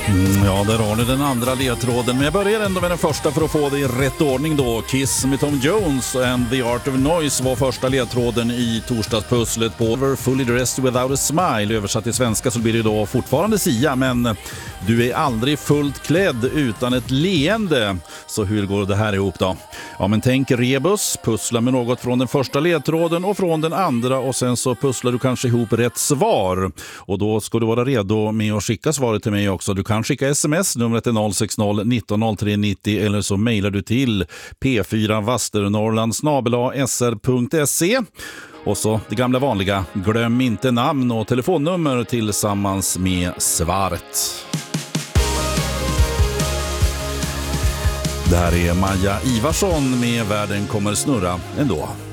Ja, där har ni den andra ledtråden. Men jag börjar ändå med den första för att få det i rätt ordning då. Kiss med Tom Jones and The Art of Noise var första ledtråden i torsdagspusslet på Over Fully Dressed Without a Smile. Översatt till svenska så blir det då fortfarande Sia, men du är aldrig fullt klädd utan ett leende. Så hur går det här ihop då? Ja, men tänk rebus, pussla med något från den första ledtråden och från den andra och sen så pusslar du kanske ihop rätt svar. Och då ska du vara redo med att skicka svaret till mig också. Du kan skicka sms, numret är 060 1903 90 eller så mejlar du till p4vasternorrland@sr.se. Och så det gamla vanliga, glöm inte namn och telefonnummer tillsammans med svaret. Det här är Maja Ivarsson med Världen kommer snurra ändå.